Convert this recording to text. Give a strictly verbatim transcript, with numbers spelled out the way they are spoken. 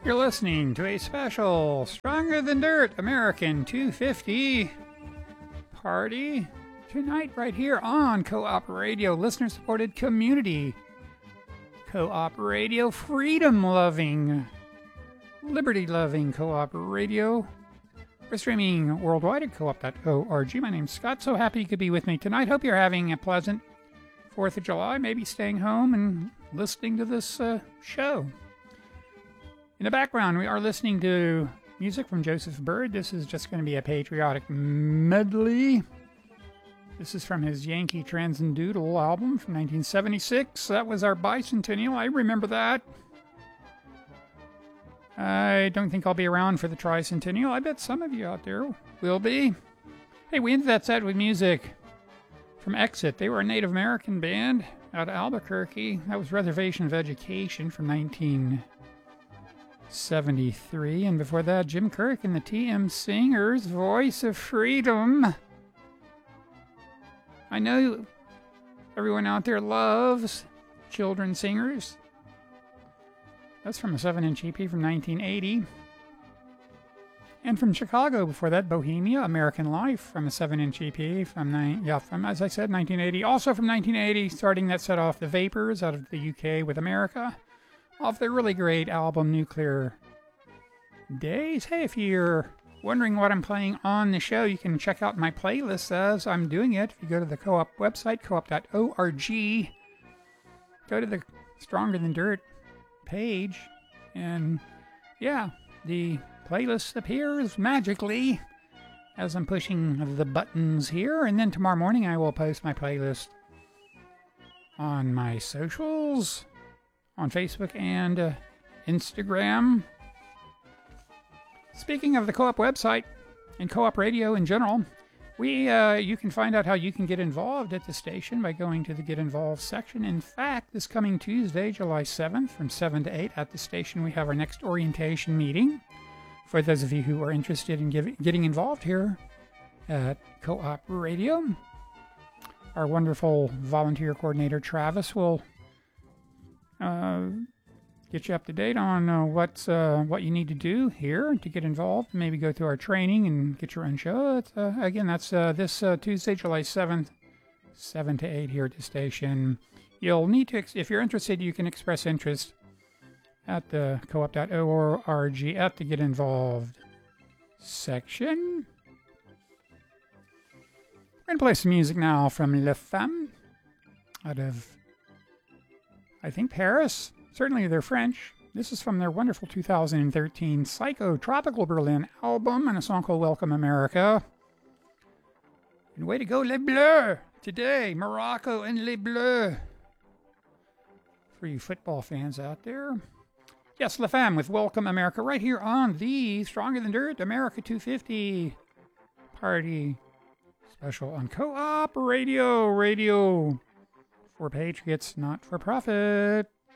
You're listening to a special Stronger Than Dirt American two fifty party tonight right here on Co-op Radio, listener-supported community. Co-op Radio, freedom-loving, liberty-loving Co-op Radio. We're streaming worldwide at co op dot org. My name's Scott. So happy you could be with me tonight. Hope you're having a pleasant fourth of July, maybe staying home and listening to this uh, show. In the background, we are listening to music from Joseph Byrd. This is just going to be a patriotic medley. This is from his Yankee Transcendental album from nineteen seventy-six. That was our bicentennial. I remember that. I don't think I'll be around for the tricentennial. I bet some of you out there will be. Hey, we ended that set with music from Exit. They were a Native American band out of Albuquerque. That was Reservation of Education from nineteen seventy-three. And before that, Jim Kirk and the T M Singers, Voice of Freedom. I know everyone out there loves children singers. That's from a seven inch E P from nineteen eighty. And from Chicago, before that, Bohemia, American Life, from a seven inch E P from, nine, yeah, from, as I said, nineteen eighty. Also from nineteen eighty, starting that set off, The Vapors, out of the U K with America, off their really great album, Nuclear Days. Hey, if you're wondering what I'm playing on the show, you can check out my playlist as I'm doing it. If you go to the Co-op website, co op dot org, go to the Stronger Than Dirt page, and yeah, the playlist appears magically as I'm pushing the buttons here, and then tomorrow morning I will post my playlist on my socials, on Facebook and uh, Instagram. Speaking of the Co-op website and Co-op Radio in general, we uh, you can find out how you can get involved at the station by going to the Get Involved section. In fact, this coming Tuesday, July seventh, from seven to eight at the station, we have our next orientation meeting. For those of you who are interested in give, getting involved here at Co-op Radio, our wonderful volunteer coordinator, Travis, will uh, get you up to date on uh, what's, uh, what you need to do here to get involved. Maybe go through our training and get your own show. It's, uh, again, that's uh, this uh, Tuesday, July seventh, seven to eight here at the station. You'll need to, ex- if you're interested, you can express interest at the co op dot org at the Get Involved section. We're going to play some music now from Les Femmes out of, I think, Paris. Certainly they're French. This is from their wonderful two thousand thirteen Psychotropical Berlin album, and a song called Welcome America. And way to go, Les Bleus! Today, Morocco and Les Bleus. For you football fans out there. Yes, Les Femmes with Welcome America right here on the Stronger Than Dirt America two fifty party special on Co-op Radio. Radio for patriots, not for profit.